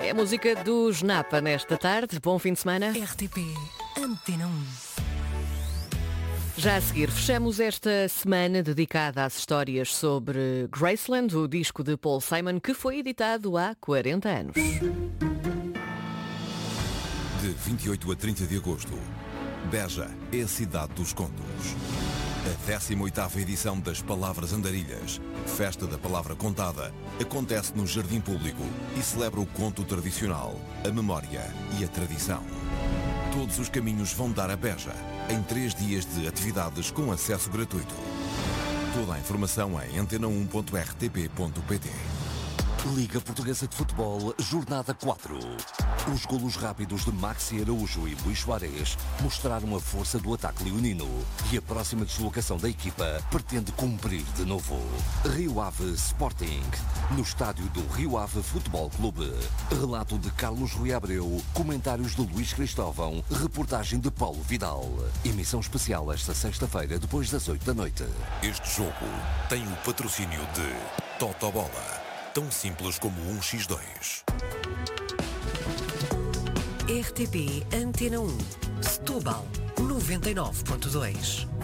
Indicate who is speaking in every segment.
Speaker 1: É a música dos Napa nesta tarde. Bom fim de semana.
Speaker 2: RTP Antena 1.
Speaker 1: Já a seguir, fechamos esta semana dedicada às histórias sobre Graceland, o disco de Paul Simon, que foi editado há 40 anos.
Speaker 3: De 28 a 30 de agosto, Beja é a cidade dos contos. A 18ª edição das Palavras Andarilhas, Festa da Palavra Contada, acontece no Jardim Público e celebra o conto tradicional, a memória e a tradição. Todos os caminhos vão dar a Beja, em 3 dias de atividades com acesso gratuito. Toda a informação em antena1.rtp.pt.
Speaker 4: Liga Portuguesa de Futebol, Jornada 4. Os golos rápidos de Maxi Araújo e Luís Soares mostraram a força do ataque leonino e a próxima deslocação da equipa pretende cumprir de novo. Rio Ave Sporting, no estádio do Rio Ave Futebol Clube. Relato de Carlos Rui Abreu, comentários de Luís Cristóvão, reportagem de Paulo Vidal. Emissão especial esta sexta-feira, depois das 8 da noite.
Speaker 3: Este jogo tem o patrocínio de Totobola, tão simples como 1x2.
Speaker 2: RTP Antena 1. Setúbal 99.2.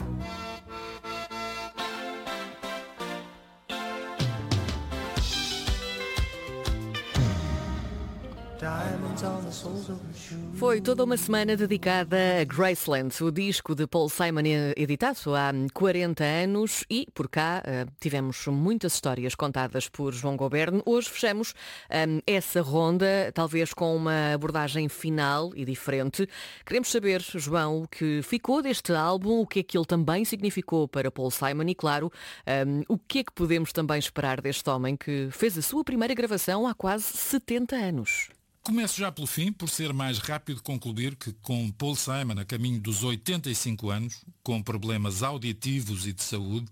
Speaker 1: Foi toda uma semana dedicada a Graceland, o disco de Paul Simon editado há 40 anos e por cá tivemos muitas histórias contadas por João Goberno. Hoje fechamos essa ronda, talvez com uma abordagem final e diferente. Queremos saber, João, o que ficou deste álbum, o que é que ele também significou para Paul Simon e, claro, o que é que podemos também esperar deste homem que fez a sua primeira gravação há quase 70 anos.
Speaker 5: Começo já pelo fim, por ser mais rápido concluir que com Paul Simon a caminho dos 85 anos, com problemas auditivos e de saúde,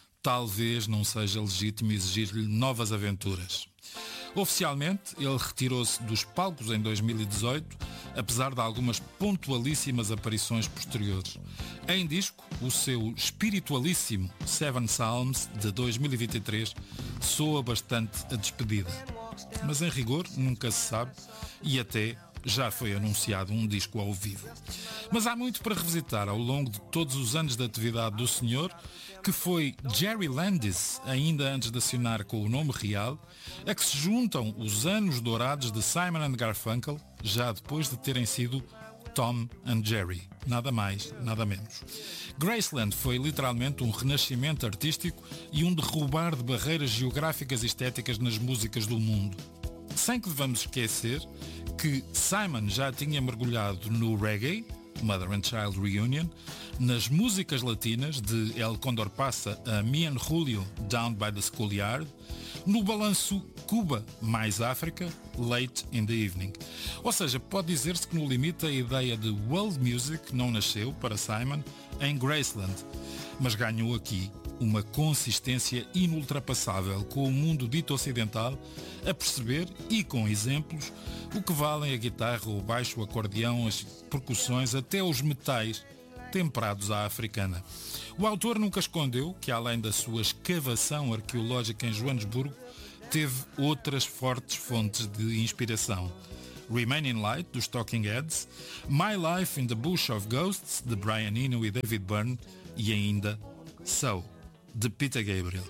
Speaker 5: talvez não seja legítimo exigir-lhe novas aventuras. Oficialmente, ele retirou-se dos palcos em 2018, apesar de algumas pontualíssimas aparições posteriores. Em disco, o seu espiritualíssimo Seven Psalms, de 2023, soa bastante a despedida. Mas em rigor, nunca se sabe, e até já foi anunciado um disco ao vivo. Mas há muito para revisitar ao longo de todos os anos de atividade do senhor, que foi Jerry Landis, ainda antes de assinar com o nome real, a que se juntam os anos dourados de Simon and Garfunkel, já depois de terem sido Tom and Jerry. Nada mais, nada menos. Graceland foi literalmente um renascimento artístico e um derrubar de barreiras geográficas e estéticas nas músicas do mundo. Sem que devamos esquecer que Simon já tinha mergulhado no reggae, Mother and Child Reunion, nas músicas latinas de El Condor Passa a Me and Julio, Down by the Schoolyard, no balanço Cuba mais África, Late in the Evening. Ou seja, pode dizer-se que no limite a ideia de world music não nasceu para Simon em Graceland, mas ganhou aqui uma consistência inultrapassável com o mundo dito ocidental a perceber, e com exemplos, o que valem a guitarra, o baixo, o acordeão, as percussões, até os metais temperados à africana. O autor nunca escondeu que, além da sua escavação arqueológica em Joanesburgo, teve outras fortes fontes de inspiração. Remaining Light, dos Talking Heads, My Life in the Bush of Ghosts, de Brian Eno e David Byrne, e ainda So, de Peter Gabriel.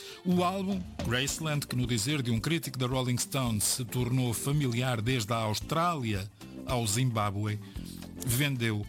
Speaker 5: O álbum Graceland, que no dizer de um crítico da Rolling Stones se tornou familiar desde a Austrália ao Zimbábue, vendeu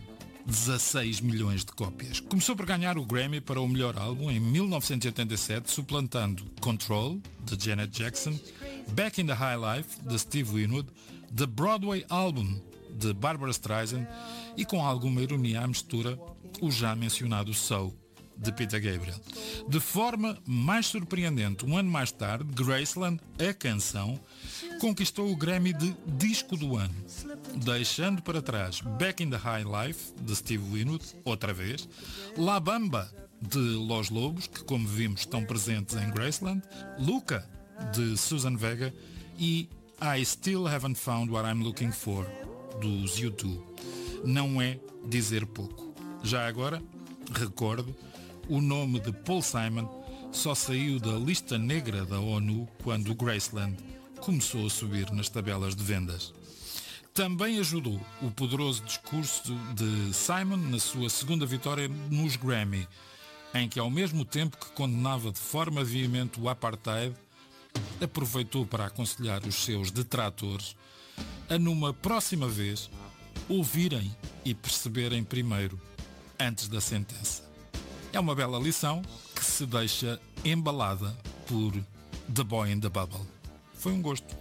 Speaker 5: 16 milhões de cópias. Começou por ganhar o Grammy para o melhor álbum em 1987, suplantando Control, de Janet Jackson, Back in the High Life, de Steve Winwood, The Broadway Album, de Barbra Streisand e, com alguma ironia à mistura, o já mencionado So, de Peter Gabriel. De forma mais surpreendente, um ano mais tarde, Graceland, a canção, conquistou o Grammy de Disco do Ano, deixando para trás Back in the High Life, de Steve Winwood, outra vez, La Bamba, de Los Lobos, que como vimos estão presentes em Graceland, Luca, de Susan Vega, e I Still Haven't Found What I'm Looking For, dos U2. Não é dizer pouco. Já agora, recordo, o nome de Paul Simon só saiu da lista negra da ONU quando Graceland começou a subir nas tabelas de vendas. Também ajudou o poderoso discurso de Simon na sua segunda vitória nos Grammy, em que, ao mesmo tempo que condenava de forma veemente o apartheid, aproveitou para aconselhar os seus detratores a, numa próxima vez, ouvirem e perceberem primeiro, antes da sentença. É uma bela lição que se deixa embalada por The Boy in the Bubble. Foi um gosto.